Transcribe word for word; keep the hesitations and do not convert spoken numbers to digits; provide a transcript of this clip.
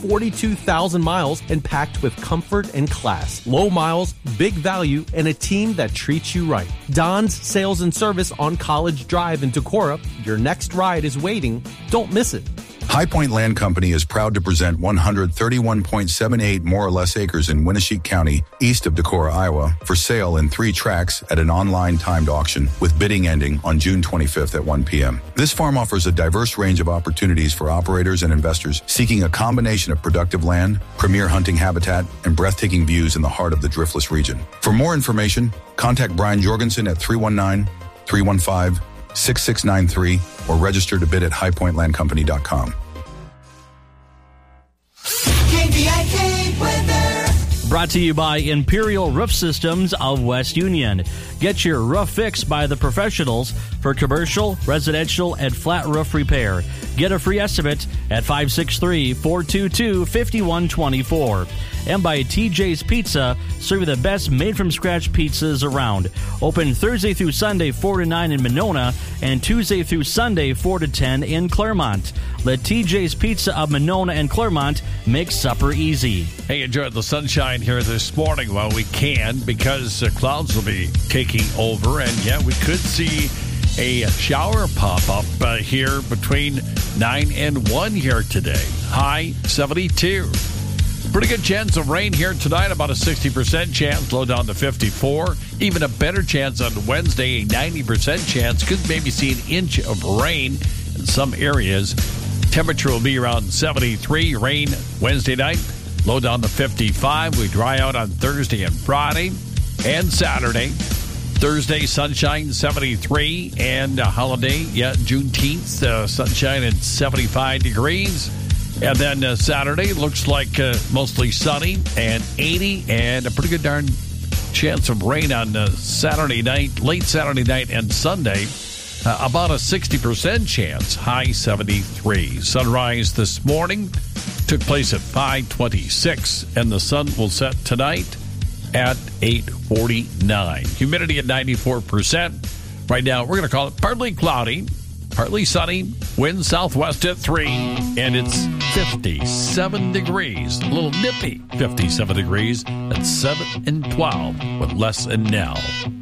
forty-two thousand miles and packed with comfort and class. Low miles, big value, and a team that treats you right. Don's Sales and Service on College Drive in Decorah. Your next ride is waiting. Don't miss it. High Point Land Company is proud to present one hundred thirty-one point seven eight more or less acres in Winneshiek County, east of Decorah, Iowa, for sale in three tracts at an online timed auction, with bidding ending on June twenty-fifth at one p.m. This farm offers a diverse range of opportunities for operators and investors seeking a combination of productive land, premier hunting habitat, and breathtaking views in the heart of the Driftless region. For more information, contact Brian Jorgensen at three one nine, three one five, six six nine three or register to bid at high point land company dot com. K V I K weather. Brought to you by Imperial Roof Systems of West Union. Get your roof fixed by the professionals for commercial, residential, and flat roof repair. Get a free estimate at five six three, four two two, five one two four. And by T J's Pizza, serving the best made-from-scratch pizzas around. Open Thursday through Sunday, four to nine in Monona, and Tuesday through Sunday, four to ten in Claremont. Let T J's Pizza of Monona and Claremont make supper easy. Hey, enjoy the sunshine here this morning while we can, because uh, clouds will be taking over, and yeah, we could see a shower pop up uh, here between nine and one here today. High seventy-two. Pretty good chance of rain here tonight, about a sixty percent chance, low down to fifty-four. Even a better chance on Wednesday, a ninety percent chance. Could maybe see an inch of rain in some areas. Temperature will be around seventy-three. Rain Wednesday night, low down to fifty-five. We dry out on Thursday and Friday and Saturday. Thursday, sunshine, seventy-three. And a holiday, yeah, Juneteenth, uh, sunshine at seventy-five degrees. And then uh, Saturday looks like uh, mostly sunny and eighty, and a pretty good darn chance of rain on uh, Saturday night, late Saturday night and Sunday. Uh, about a sixty percent chance, high seventy-three. Sunrise this morning took place at five twenty-six, and the sun will set tonight at eight forty-nine. Humidity at ninety-four percent. Right now, we're going to call it partly cloudy, partly sunny, wind southwest at three, and it's fifty-seven degrees. A little nippy, fifty-seven degrees at seven and twelve with Les and Nell.